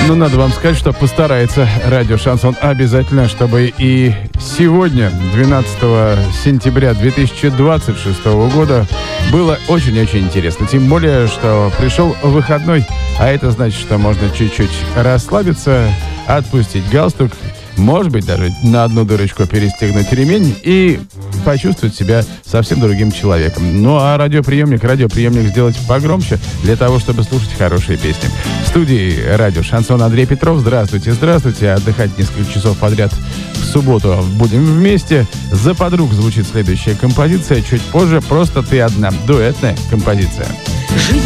Ну, надо вам сказать, что постарается радио «Шансон» обязательно, чтобы и сегодня, 12 сентября 2026 года, было очень-очень интересно. Тем более, что пришел выходной, а это значит, что можно чуть-чуть расслабиться, отпустить галстук, может быть, даже на одну дырочку перестегнуть ремень и почувствовать себя совсем другим человеком. Ну, а радиоприемник сделать погромче для того, чтобы слушать хорошие песни. В студии радио «Шансон» Андрей Петров. Здравствуйте. Отдыхать несколько часов подряд в субботу будем вместе. «За подруг» звучит следующая композиция. Чуть позже «Просто ты одна». Дуэтная композиция.